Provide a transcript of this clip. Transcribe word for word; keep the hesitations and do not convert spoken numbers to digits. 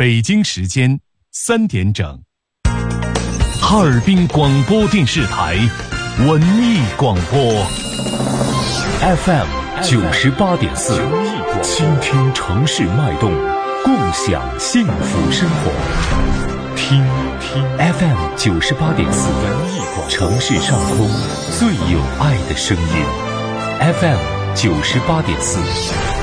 北京时间三点整。哈尔滨广播电视台文艺广播 F M 九十八点四，倾听城市脉动，共享幸福生活。听听 F M 九十八点四，城市上空最有爱的声音。F M 九十八点四。